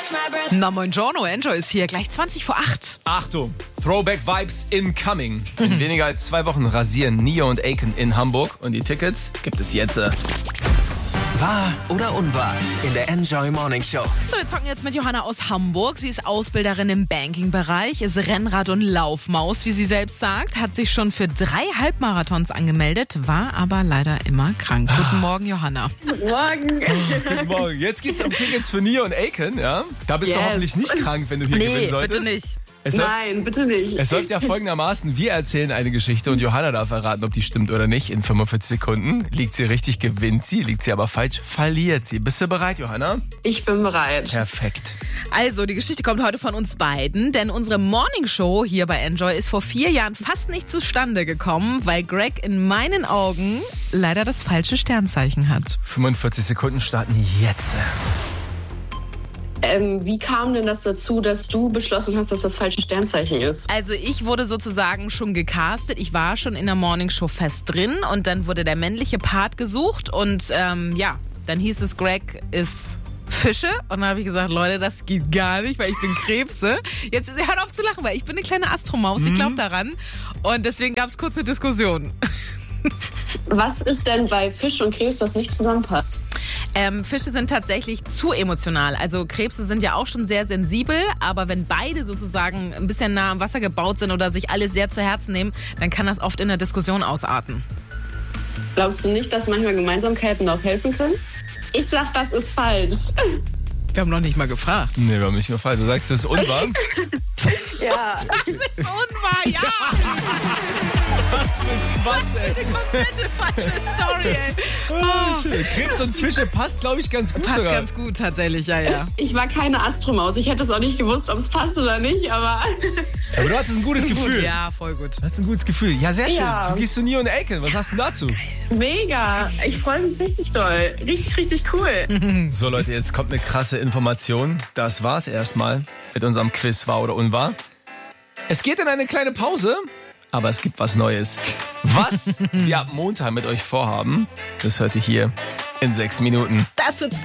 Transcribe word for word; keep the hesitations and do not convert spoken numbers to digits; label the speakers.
Speaker 1: Na, buongiorno, Enjoy ist hier, gleich zwanzig vor acht.
Speaker 2: Achtung, Throwback-Vibes incoming. In weniger als zwei Wochen rasieren Neo und Aiken in Hamburg und die Tickets gibt es jetzt.
Speaker 3: Wahr oder unwahr in der Enjoy Morning Show.
Speaker 1: So, wir zocken jetzt mit Johanna aus Hamburg. Sie ist Ausbilderin im Banking-Bereich, ist Rennrad- und Laufmaus, wie sie selbst sagt, hat sich schon für drei Halbmarathons angemeldet, war aber leider immer krank. Guten Morgen, Johanna.
Speaker 4: Guten Morgen.
Speaker 2: Guten Morgen. Jetzt geht's um Tickets für Neo und Aiken, ja? Da bist
Speaker 4: Yes.
Speaker 2: du hoffentlich nicht krank, wenn du hier
Speaker 1: Nee,
Speaker 2: gewinnen solltest.
Speaker 1: bitte nicht.
Speaker 2: Es läuft,
Speaker 4: Nein, bitte nicht.
Speaker 2: es läuft ja folgendermaßen, wir erzählen eine Geschichte und Johanna darf erraten, ob die stimmt oder nicht. In fünfundvierzig Sekunden. Liegt sie richtig, gewinnt sie. Liegt sie aber falsch, verliert sie. Bist du bereit, Johanna?
Speaker 4: Ich bin bereit.
Speaker 2: Perfekt.
Speaker 1: Also, die Geschichte kommt heute von uns beiden, denn unsere Morningshow hier bei Enjoy ist vor vier Jahren fast nicht zustande gekommen, weil Greg in meinen Augen leider das falsche Sternzeichen hat.
Speaker 2: fünfundvierzig Sekunden starten jetzt.
Speaker 4: Ähm, wie kam denn das dazu, dass du beschlossen hast, dass das falsche Sternzeichen ist?
Speaker 1: Also ich wurde sozusagen schon gecastet, ich war schon in der Morningshow fest drin und dann wurde der männliche Part gesucht und ähm, ja, dann hieß es, Greg ist Fische und dann habe ich gesagt, Leute, das geht gar nicht, weil ich bin Krebse. Jetzt hört auf zu lachen, weil ich bin eine kleine Astromaus, ich glaube daran und deswegen gab es kurz eine Diskussion.
Speaker 4: Was ist denn bei Fisch und Krebs, was nicht zusammenpasst?
Speaker 1: Ähm, Fische sind tatsächlich zu emotional. Also Krebse sind ja auch schon sehr sensibel, aber wenn beide sozusagen ein bisschen nah am Wasser gebaut sind oder sich alle sehr zu Herzen nehmen, dann kann das oft in der Diskussion ausarten.
Speaker 4: Glaubst du nicht, dass manchmal Gemeinsamkeiten auch helfen können? Ich sag, das ist falsch.
Speaker 1: Wir haben noch nicht mal gefragt.
Speaker 2: Nee, wir haben nicht gefallen. Du sagst, das ist unwahr?
Speaker 4: Ja.
Speaker 1: Das ist unwahr, ja!
Speaker 2: Was für ein Quatsch, ey.
Speaker 1: Die komplette falsche Story, ey.
Speaker 2: Oh, schön. Krebs und Fische passt, glaube ich, ganz gut
Speaker 1: Passt
Speaker 2: sogar.
Speaker 1: ganz gut tatsächlich, ja, ja.
Speaker 4: Ich war keine Astromaus. Ich hätte es auch nicht gewusst, ob es passt oder nicht, aber
Speaker 2: Aber du hattest ein gutes Gefühl.
Speaker 1: Ja, voll gut.
Speaker 2: Du hattest ein gutes Gefühl. Ja, sehr schön.
Speaker 4: Ja.
Speaker 2: Du gehst zu Neo und Aiken. Was hast du denn dazu?
Speaker 4: mega. Ich freue mich richtig doll. Richtig, richtig cool.
Speaker 2: So, Leute, jetzt kommt eine krasse Information. Das war's erstmal mit unserem Quiz, wahr oder unwahr. Es geht in eine kleine Pause, aber es gibt was Neues. Was wir ab Montag mit euch vorhaben, das hört ihr hier in sechs Minuten.
Speaker 1: Das wird